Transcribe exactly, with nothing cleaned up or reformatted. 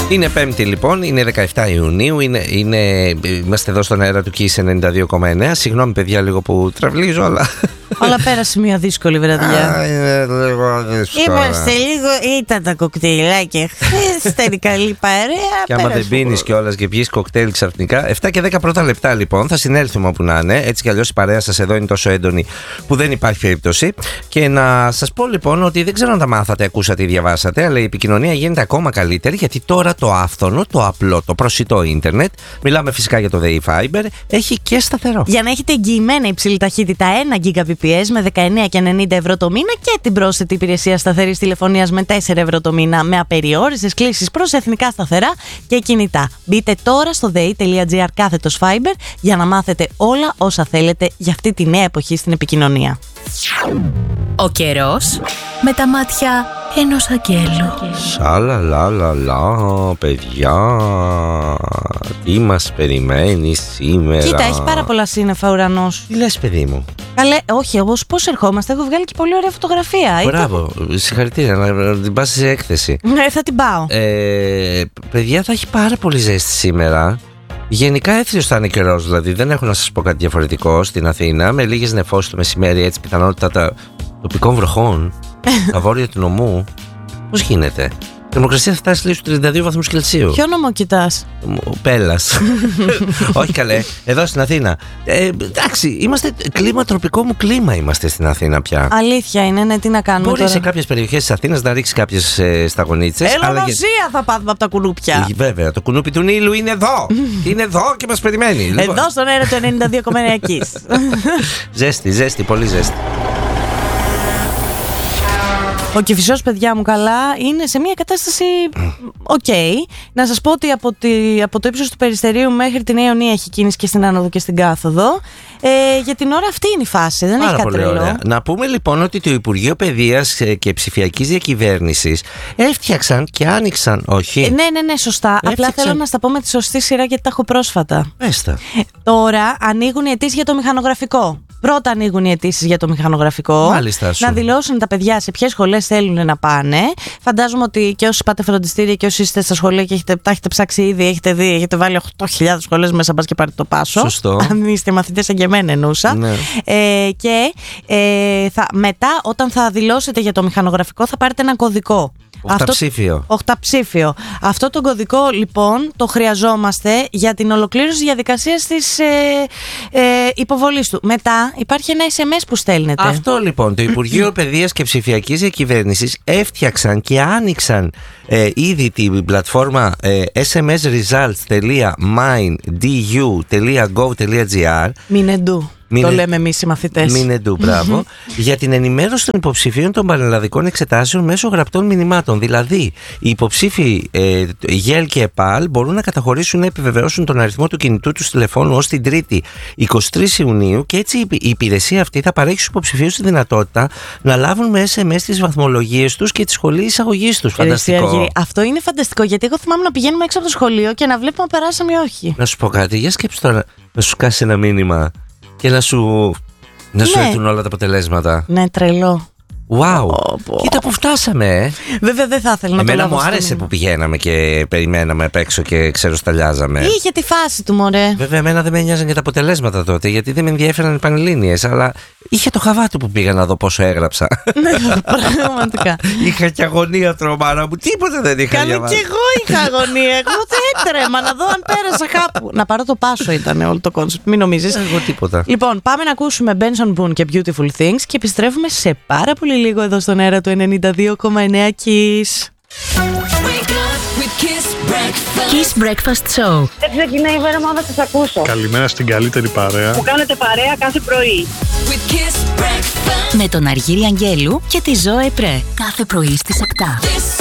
Είναι Πέμπτη λοιπόν, είναι δεκαεφτά Ιουνίου, είναι, είναι, είμαστε εδώ στον αέρα του Kiss ενενήντα δύο κόμμα εννέα. Συγγνώμη παιδιά λίγο που τραυλίζω, αλλά... Αλλά πέρασε μια δύσκολη βραδιά. Α, είναι λίγο δύσκολα. Είμαστε λίγο, ήταν τα κοκτέιλάκια χθες, ήταν η καλή παρέα. Και άμα δεν πίνεις κιόλας και πιείς κοκτέιλ ξαφνικά. εφτά και δέκα πρώτα λεπτά λοιπόν, θα συνέλθουμε όπου να είναι. Έτσι κι αλλιώς η παρέα σας εδώ είναι τόσο έντονη που δεν υπάρχει περίπτωση. Και να σας πω λοιπόν ότι δεν ξέρω αν τα μάθατε, ακούσατε ή διαβάσατε, αλλά η επικοινωνία γίνεται ακόμα καλύτερη, γιατί τώρα το άφθονο, το απλό, το προσιτό ίντερνετ, μιλάμε φυσικά για το ΔΕΗ Fiber, έχει και σταθερό. Για να έχετε εγγυημένα υψηλή ταχύτητα ένα Gbps με δεκαεννέα και ενενήντα ευρώ το μήνα και την πρόσθετη υπηρεσία σταθερής τηλεφωνίας με τέσσερα ευρώ το μήνα με απεριόριστες κλήσεις προς εθνικά σταθερά και κινητά. Μπείτε τώρα στο dei.gr κάθετος Fiber για να μάθετε όλα όσα θέλετε για αυτή τη νέα εποχή στην επικοινωνία. Ο καιρός με τα μάτια ενός αγγέλου. Σαλαλαλαλα, παιδιά, τι μας περιμένει σήμερα? Κοίτα, έχει πάρα πολλά σύννεφα ουρανός. Τι λες, παιδί μου? Καλέ, όχι, εγώ πώς ερχόμαστε, έχω βγάλει και πολύ ωραία φωτογραφία. Μπράβο, Ήταν... συγχαρητήρια, να την πας σε έκθεση. Ναι, θα την πάω. ε, Παιδιά, θα έχει πάρα πολύ ζέστη σήμερα. Γενικά έθριος θα είναι καιρός, δηλαδή δεν έχω να σας πω κάτι διαφορετικό στην Αθήνα, με λίγες νεφώσεις το μεσημέρι, έτσι πιθανότητα τοπικών βροχών στα βόρεια του νομού. Πώς γίνεται? Η θερμοκρασία θα φτάσει λίγο στους τριάντα δύο βαθμούς Κελσίου. Ποιο νομό κοιτάς? Πέλλας. Όχι καλέ, εδώ στην Αθήνα. ε, Εντάξει, είμαστε κλίμα, τροπικό μου κλίμα είμαστε στην Αθήνα πια. Αλήθεια είναι, ναι, τι να κάνουμε. Μπορεί τώρα σε κάποιες περιοχές της Αθήνας να ρίξει κάποιες ε, σταγονίτσες. Ελονοσία για... θα πάθουμε από τα κουνούπια. ε, Βέβαια, το κουνούπι του Νείλου είναι εδώ. Είναι εδώ και μας περιμένει. Εδώ λοιπόν, στον αέρα του ενενήντα δύο κόμμα εννέα Kiss. Ζέστη, ζέστη, πολύ ζέστη. Ο Κηφισός, παιδιά μου, καλά, είναι σε μια κατάσταση οκ. Okay. Να σας πω ότι από, τη, από το ύψος του Περιστερίου μέχρι την Νέα Ιωνία έχει κίνηση και στην άνοδο και στην κάθοδο. Ε, για την ώρα αυτή είναι η φάση, δεν Πάρα έχει κάτι τρελό. Να πούμε λοιπόν ότι το Υπουργείο Παιδείας και Ψηφιακής Διακυβέρνησης έφτιαξαν και άνοιξαν, όχι. Ε, ναι, ναι, ναι, σωστά. Έφτιαξαν. Απλά θέλω να στα πω με τη σωστή σειρά γιατί τα έχω πρόσφατα. Πες τα. Τώρα ανοίγουν οι αιτήσεις για το μηχανογραφικό. Πρώτα ανοίγουν οι αιτήσεις για το μηχανογραφικό. Μάλιστα, να δηλώσουν τα παιδιά σε ποιες σχολές θέλουν να πάνε. Φαντάζομαι ότι και όσοι πάτε φροντιστήρια και όσοι είστε στα σχολεία και έχετε, τα έχετε ψάξει ήδη, έχετε δει, έχετε βάλει οκτώ χιλιάδες σχολές μέσα, μπας και πάρετε το πάσο. Σωστό. Αν είστε μαθητές, σαν και εμένα εννοούσα. Ναι. Ε, και ε, θα, μετά, όταν θα δηλώσετε για το μηχανογραφικό, θα πάρετε ένα κωδικό. Οχταψήφιο. Οχταψήφιο. Αυτό το κωδικό λοιπόν το χρειαζόμαστε για την ολοκλήρωση της διαδικασίας της ε, ε, υποβολής του. Μετά υπάρχει ένα ες εμ ες που στέλνετε. Αυτό λοιπόν, το Υπουργείο Παιδείας και Ψηφιακής Διακυβέρνησης έφτιαξαν και άνοιξαν ε, ήδη την πλατφόρμα ε, ες εμ ες results τελεία mindu τελεία gov τελεία gr. Μινεντού. Το λέμε εμείς οι μαθητές. Μινεντού, μπράβο. Για την ενημέρωση των υποψηφίων των πανελλαδικών εξετάσεων μέσω γραπτών μηνυμάτων. Δηλαδή, οι υποψήφοι ε, ΓΕΛ και ΕΠΑΛ μπορούν να καταχωρήσουν να επιβεβαιώσουν τον αριθμό του κινητού του τηλεφώνου ως την Τρίτη εικοστή τρίτη Ιουνίου και έτσι η υπηρεσία αυτή θα παρέχει στους υποψηφίους τη δυνατότητα να λάβουν με ες εμ ες τις βαθμολογίες τους και τη σχολή εισαγωγής τους. Φανταστικό. Αυτό είναι φανταστικό, γιατί εγώ θυμάμαι να πηγαίνουμε έξω από το σχολείο και να βλέπουμε αν περάσαμε ή όχι. Να σου πω κάτι, για σκέψου τώρα να σου κάσει ένα μήνυμα και να σου, να σου ναι. έρθουν όλα τα αποτελέσματα. Ναι, τρελό. Wow, oh, oh. Κοίτα που φτάσαμε, ε. Βέβαια δεν θα ήθελα να το Εμένα λάβω. μου άρεσε που πηγαίναμε και περιμέναμε απ' έξω και ξέρω σταλιάζαμε. Είχε τη φάση του, μωρέ. Βέβαια εμένα δεν με νοιάζαν και τα αποτελέσματα τότε, γιατί δεν με ενδιαφέραν οι πανελλήνιες, αλλά είχε το χαβάτου που πήγα να δω πόσο έγραψα. Ναι, πραγματικά. Είχα και αγωνία, τρομάρα μου, τίποτα δεν είχα διαβάσει. διαβάσει. Κι εγώ είχα αγωνία, εγώ δεν έτρεμα να δω αν πέρασα κάπου. Να πάρω το πάσο ήταν όλο το κόνσεπτ, μην νομίζεις. Εγώ τίποτα. Λοιπόν, πάμε να ακούσουμε Benson Boone και Beautiful Things και επιστρέφουμε σε πάρα πολύ λίγο εδώ στον αέρα του ενενήντα δύο κόμμα εννέα Kiss. Kiss Breakfast Show. Δεν ξεκινάει η μέρα μου, θα σας ακούσω. Καλημέρα στην καλύτερη παρέα. Που κάνετε παρέα κάθε πρωί. Με τον Αργύρη Αγγέλου και τη Ζωέ Πρέ. Κάθε πρωί στις επτά.